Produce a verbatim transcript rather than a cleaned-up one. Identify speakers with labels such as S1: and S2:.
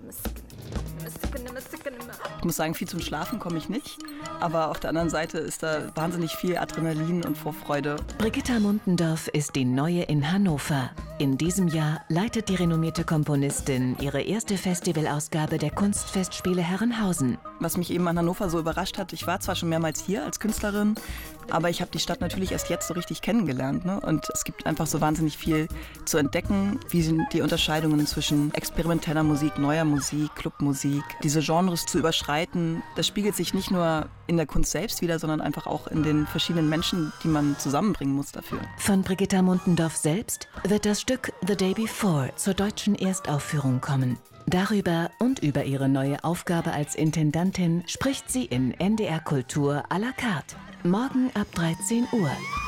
S1: Ich muss sagen, viel zum Schlafen komme ich nicht. Aber auf der anderen Seite ist da wahnsinnig viel Adrenalin und Vorfreude.
S2: Brigitta Muntendorf ist die Neue in Hannover. In diesem Jahr leitet die renommierte Komponistin ihre erste Festivalausgabe der Kunstfestspiele Herrenhausen.
S1: Was mich eben an Hannover so überrascht hat, ich war zwar schon mehrmals hier als Künstlerin, aber ich habe die Stadt natürlich erst jetzt so richtig kennengelernt. Ne? Und es gibt einfach so wahnsinnig viel zu entdecken. Wie sind die Unterscheidungen zwischen experimenteller Musik, neuer Musik, Clubmusik, diese Genres zu überschreiten. Das spiegelt sich nicht nur in der Kunst selbst wieder, sondern einfach auch in den verschiedenen Menschen, die man zusammenbringen muss dafür.
S2: Von Brigitta Muntendorf selbst wird das Stück The Day Before zur deutschen Erstaufführung kommen. Darüber und über ihre neue Aufgabe als Intendantin spricht sie in N D R Kultur à la carte. Morgen ab dreizehn Uhr.